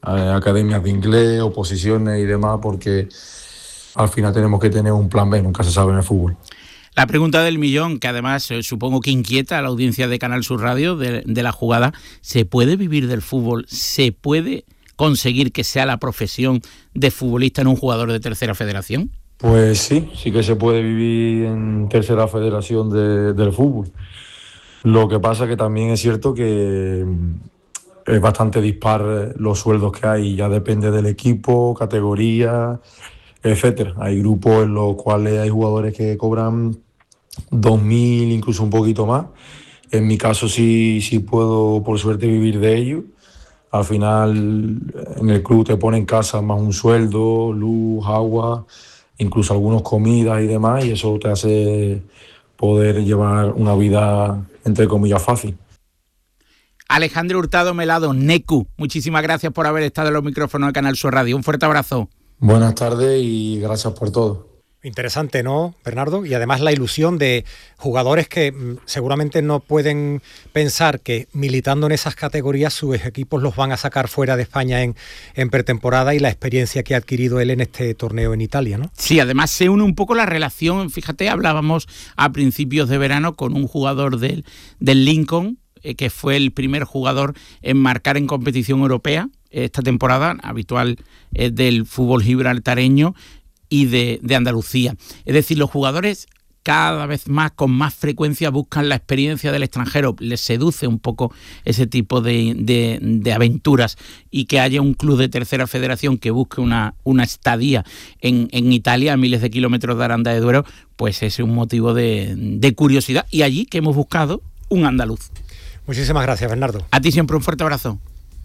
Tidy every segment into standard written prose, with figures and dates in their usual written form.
academias de inglés, oposiciones y demás, porque al final tenemos que tener un plan B, nunca se sabe en el fútbol. La pregunta del millón, que además supongo que inquieta a la audiencia de Canal Sur Radio de la jugada, ¿se puede vivir del fútbol? ¿Se puede conseguir que sea la profesión de futbolista en un jugador de tercera federación? Pues sí que se puede vivir en tercera federación del fútbol. Lo que pasa que también es cierto que es bastante dispar los sueldos que hay, ya depende del equipo, categoría, etcétera. Hay grupos en los cuales hay jugadores que cobran 2.000, incluso un poquito más. En mi caso sí puedo, por suerte, vivir de ello. Al final en el club te ponen casa más un sueldo, luz, agua, incluso algunos comidas y demás, y eso te hace poder llevar una vida, entre comillas, fácil. Alejandro Hurtado Melado, Necu, muchísimas gracias por haber estado en los micrófonos de Canal Sur Radio. Un fuerte abrazo. Buenas tardes y gracias por todo. Interesante, ¿no, Bernardo? Y además la ilusión de jugadores que seguramente no pueden pensar que militando en esas categorías sus equipos los van a sacar fuera de España en pretemporada, y la experiencia que ha adquirido él en este torneo en Italia, ¿no? Sí, además se une un poco la relación. Fíjate, hablábamos a principios de verano con un jugador del Lincoln, que fue el primer jugador en marcar en competición europea esta temporada, habitual del fútbol gibraltareño y de Andalucía. Es decir, los jugadores cada vez más, con más frecuencia, buscan la experiencia del extranjero. Les seduce un poco ese tipo de aventuras, y que haya un club de tercera federación que busque una estadía en Italia, a miles de kilómetros de Aranda de Duero, pues es un motivo de curiosidad. Y allí que hemos buscado un andaluz. Muchísimas gracias, Bernardo. A ti siempre un fuerte abrazo.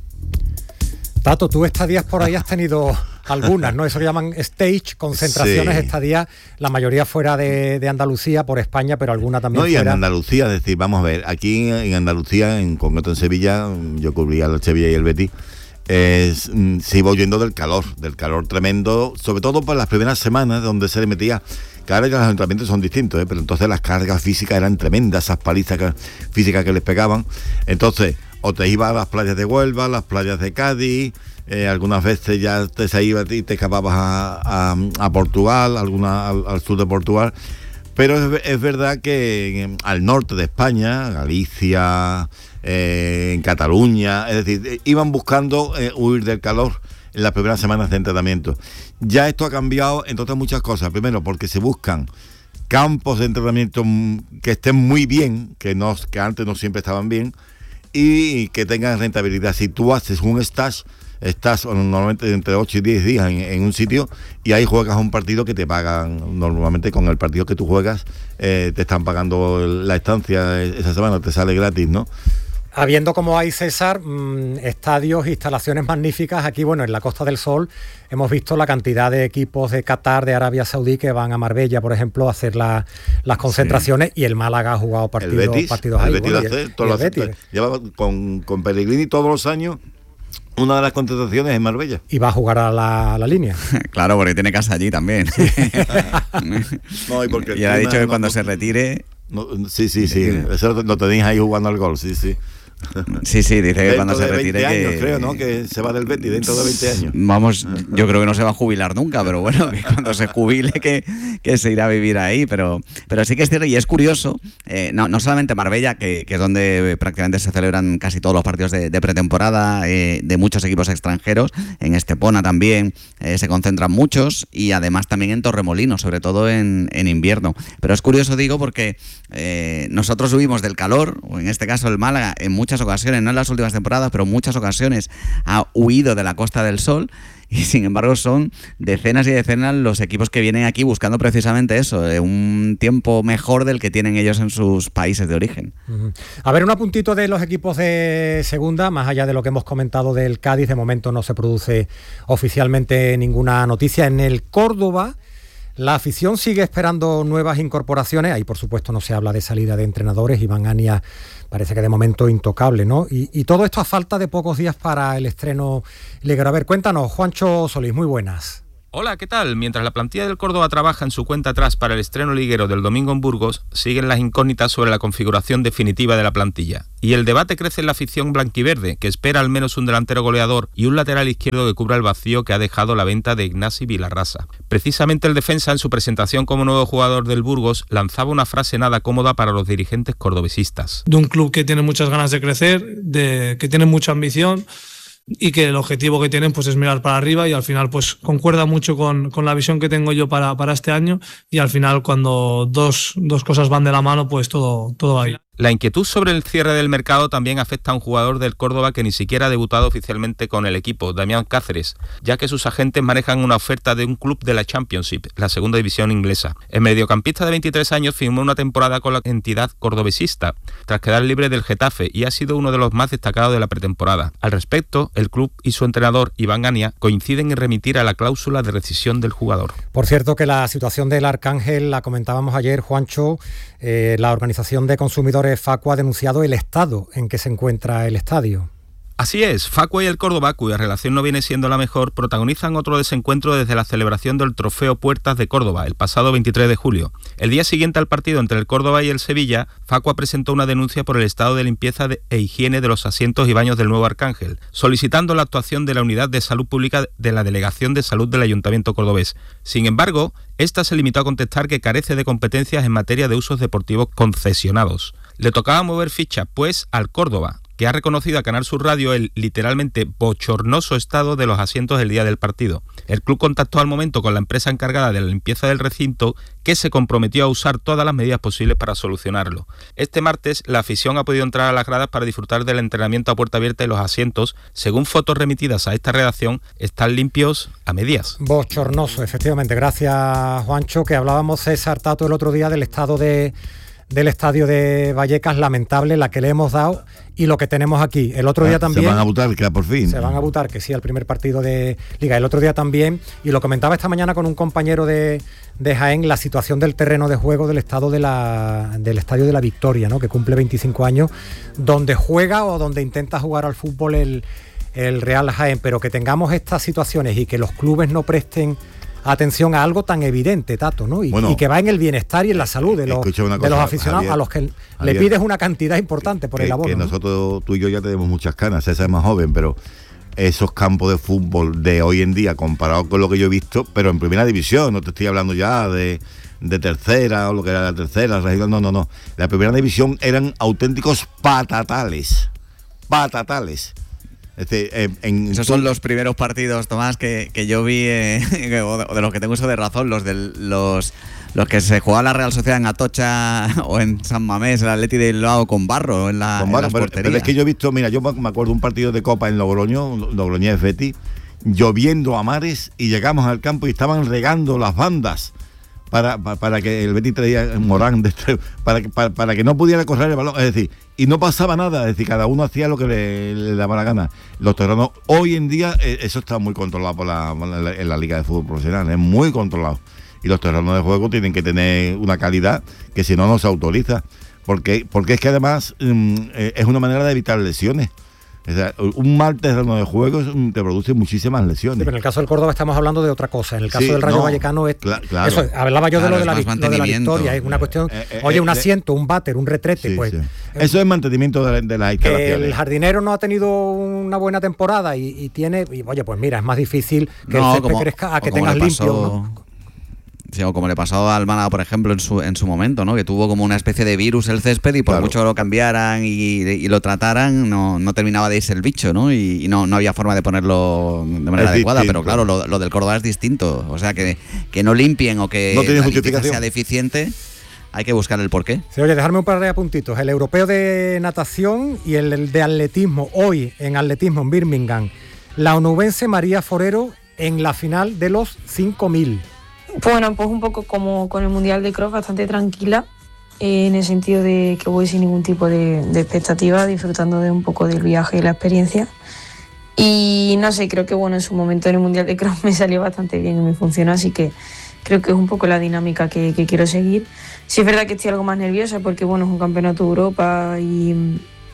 Tato, tú estadías por ahí has tenido algunas, ¿no? Eso que llaman stage, concentraciones, sí. Estadías, la mayoría fuera de Andalucía, por España, pero alguna también fuera. No, y en Andalucía, es decir, vamos a ver, aquí en Andalucía, en concreto en Sevilla, yo cubría el Sevilla y el Betis, se iba huyendo del calor tremendo, sobre todo por las primeras semanas, donde se le metía. Claro que los entrenamientos son distintos, pero entonces las cargas físicas eran tremendas, esas palizas físicas que les pegaban. Entonces, o te ibas a las playas de Huelva, las playas de Cádiz, algunas veces ya te ibas y te escapabas a Portugal, al sur de Portugal. Pero es verdad que al norte de España, Galicia, en Cataluña, es decir, iban buscando huir del calor en las primeras semanas de entrenamiento. Ya esto ha cambiado, entonces, muchas cosas. Primero, porque se buscan campos de entrenamiento que estén muy bien, que antes no siempre estaban bien, y que tengan rentabilidad. Si tú haces un stage, estás normalmente entre 8 y 10 días en un sitio, y ahí juegas un partido que te pagan, normalmente con el partido que tú juegas, te están pagando la estancia esa semana, te sale gratis, ¿no? Habiendo, como hay, César, estadios, instalaciones magníficas, aquí, bueno, en la Costa del Sol hemos visto la cantidad de equipos de Qatar, de Arabia Saudí, que van a Marbella, por ejemplo, a hacer las concentraciones, sí. Y el Málaga ha jugado partidos ahí. El Betis lleva con Pellegrini todos los años una de las concentraciones en Marbella. Y va a jugar a la línea. Claro, porque tiene casa allí también. Sí. No, y él ha dicho que cuando se retire... Sí. Eso lo tenéis ahí jugando al gol, sí. Sí, dice que cuando se retire... Dentro de 20 años, creo, ¿no? Que se va del Betis dentro de 20 años. Vamos, yo creo que no se va a jubilar nunca, pero bueno, que cuando se jubile que se irá a vivir ahí, pero sí que es cierto, y es curioso, no solamente Marbella, que es donde prácticamente se celebran casi todos los partidos de pretemporada, de muchos equipos extranjeros, en Estepona también se concentran muchos, y además también en Torremolinos, sobre todo en invierno. Pero es curioso, digo, porque nosotros huimos del calor, o en este caso el Málaga, en muchas ocasiones, no en las últimas temporadas, pero muchas ocasiones ha huido de la Costa del Sol, y sin embargo son decenas y decenas los equipos que vienen aquí buscando precisamente eso, un tiempo mejor del que tienen ellos en sus países de origen. A ver, un apuntito de los equipos de segunda, más allá de lo que hemos comentado del Cádiz. De momento no se produce oficialmente ninguna noticia. En el Córdoba, la afición sigue esperando nuevas incorporaciones. Ahí, por supuesto, no se habla de salida de entrenadores. Iván Ania parece que de momento intocable, ¿no? Y todo esto a falta de pocos días para el estreno ligero. A ver, cuéntanos, Juancho Solís, muy buenas. Hola, ¿qué tal? Mientras la plantilla del Córdoba trabaja en su cuenta atrás para el estreno liguero del domingo en Burgos, siguen las incógnitas sobre la configuración definitiva de la plantilla. Y el debate crece en la afición blanquiverde, que espera al menos un delantero goleador y un lateral izquierdo que cubra el vacío que ha dejado la venta de Ignasi Vilarrasa. Precisamente el defensa, en su presentación como nuevo jugador del Burgos, lanzaba una frase nada cómoda para los dirigentes cordobesistas. De un club que tiene muchas ganas de crecer, que tiene mucha ambición, y que el objetivo que tienen pues es mirar para arriba, y al final pues concuerda mucho con la visión que tengo yo para este año, y al final cuando dos cosas van de la mano pues todo va ahí. La inquietud sobre el cierre del mercado también afecta a un jugador del Córdoba que ni siquiera ha debutado oficialmente con el equipo, Damián Cáceres, ya que sus agentes manejan una oferta de un club de la Championship, la segunda división inglesa. El mediocampista de 23 años firmó una temporada con la entidad cordobesista, tras quedar libre del Getafe, y ha sido uno de los más destacados de la pretemporada. Al respecto, el club y su entrenador, Iván Gania, coinciden en remitir a la cláusula de rescisión del jugador. Por cierto, que la situación del Arcángel la comentábamos ayer, Juancho. La organización de consumidores Facua ha denunciado el estado en que se encuentra el estadio. Así es, Facua y el Córdoba, cuya relación no viene siendo la mejor, protagonizan otro desencuentro desde la celebración del Trofeo Puertas de Córdoba, el pasado 23 de julio. El día siguiente al partido entre el Córdoba y el Sevilla, Facua presentó una denuncia por el estado de limpieza e higiene de los asientos y baños del nuevo Arcángel, solicitando la actuación de la Unidad de Salud Pública de la Delegación de Salud del Ayuntamiento cordobés. Sin embargo, esta se limitó a contestar que carece de competencias en materia de usos deportivos concesionados. Le tocaba mover ficha, pues, al Córdoba, que ha reconocido a Canal Sur Radio el literalmente bochornoso estado de los asientos el día del partido. El club contactó al momento con la empresa encargada de la limpieza del recinto, que se comprometió a usar todas las medidas posibles para solucionarlo. Este martes, la afición ha podido entrar a las gradas para disfrutar del entrenamiento a puerta abierta, y los asientos, según fotos remitidas a esta redacción, están limpios a medias. Bochornoso, efectivamente. Gracias, Juancho, que hablábamos, César Tato, el otro día del estado del estadio de Vallecas, lamentable la que le hemos dado y lo que tenemos aquí. El otro día también... Se van a Butarque, por fin. Se van a Butarque, sí, al primer partido de Liga. El otro día también, y lo comentaba esta mañana con un compañero de Jaén, la situación del terreno de juego del estadio de la Victoria, ¿no?, que cumple 25 años, donde juega o donde intenta jugar al fútbol el Real Jaén, pero que tengamos estas situaciones y que los clubes no presten atención a algo tan evidente, Tato, ¿no? Y que va en el bienestar y en la salud de los aficionados, Javier, a los que le pides una cantidad importante por el abono. Que nosotros, tú y yo, ya tenemos muchas canas, César es más joven, pero esos campos de fútbol de hoy en día, comparado con lo que yo he visto, pero en primera división, no te estoy hablando ya de tercera o lo que era la tercera, no. La primera división eran auténticos patatales. Esos son los primeros partidos, Tomás, que yo vi, o de los que tengo uso de razón, los que se jugaba la Real Sociedad en Atocha o en San Mamés, el Atleti de Bilbao con barro en las porterías. Pero es que yo he visto, mira, yo me acuerdo un partido de Copa en Logroñés Betis, lloviendo a mares, y llegamos al campo y estaban regando las bandas para que el Betis traía Morán, para que no pudiera correr el balón, es decir, y no pasaba nada, es decir, cada uno hacía lo que le daba la gana. Los terrenos, hoy en día, eso está muy controlado en la Liga de Fútbol Profesional, es muy controlado. Y los terrenos de juego tienen que tener una calidad que si no se autoriza, porque es que además es una manera de evitar lesiones. O sea, un mal terreno de juego te produce muchísimas lesiones. Sí, pero en el caso del Córdoba estamos hablando de otra cosa. En el caso del Rayo Vallecano es claro. Eso, hablaba yo de lo de la Victoria, es una cuestión, un asiento, un váter, un retrete, sí, pues. Sí. Eso es mantenimiento de las instalaciones. El jardinero no ha tenido una buena temporada y tiene, oye, pues mira, es más difícil que el césped crezca a que tengas limpio, ¿no? Sí, o como le pasó al Málaga, por ejemplo, en su momento, ¿no? Que tuvo como una especie de virus el césped, y por mucho que lo cambiaran y lo trataran, no terminaba de irse el bicho, ¿no? Y no había forma de ponerlo de manera adecuada. Pero claro, lo del Córdoba es distinto. O sea, que no limpien o que no la limpieza sea deficiente, hay que buscar el porqué. Sí, oye, dejarme un par de apuntitos. El europeo de natación y el de atletismo. Hoy, en atletismo, en Birmingham, la onubense María Forero en la final de los 5.000. Bueno, pues un poco como con el Mundial de Cross, bastante tranquila, en el sentido de que voy sin ningún tipo de expectativa, disfrutando de un poco del viaje y la experiencia. Y no sé, creo que bueno, en su momento en el Mundial de Cross me salió bastante bien y me funcionó, así que creo que es un poco la dinámica que quiero seguir. Sí es verdad que estoy algo más nerviosa porque bueno, es un campeonato de Europa y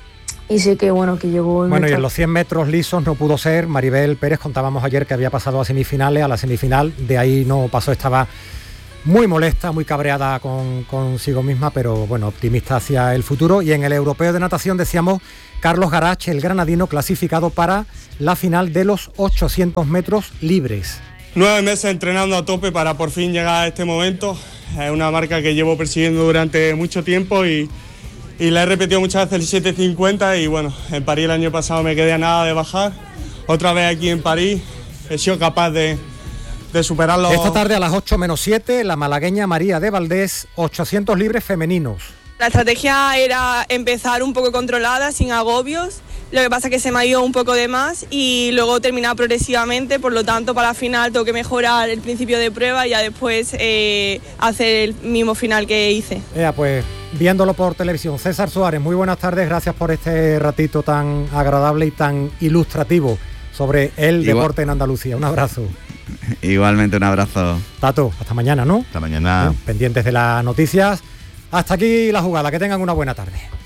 sé que bueno, que llegó en Bueno, y en los 100 metros lisos no pudo ser. Maribel Pérez, contábamos ayer que había pasado a semifinales, a la semifinal, de ahí no pasó, estaba muy molesta, muy cabreada consigo misma, pero bueno, optimista hacia el futuro. Y en el europeo de natación decíamos Carlos Garach, el granadino, clasificado para la final de los 800 metros libres. 9 meses entrenando a tope para por fin llegar a este momento. Es una marca que llevo persiguiendo durante mucho tiempo y la he repetido muchas veces el 7.50 y bueno, en París el año pasado me quedé a nada de bajar. Otra vez aquí en París he sido capaz de superarlo. Esta tarde a las 8:07, la malagueña María de Valdés, 800 libres femeninos. La estrategia era empezar un poco controlada, sin agobios. Lo que pasa es que se me ha ido un poco de más y luego terminar progresivamente, por lo tanto para la final tengo que mejorar el principio de prueba y ya después hacer el mismo final que hice. Pues viéndolo por televisión. César Suárez, muy buenas tardes, gracias por este ratito tan agradable y tan ilustrativo sobre el deporte en Andalucía. Un abrazo. Igualmente, un abrazo. Tato, hasta mañana, ¿no? Hasta mañana. Pendientes de las noticias. Hasta aquí la jugada, que tengan una buena tarde.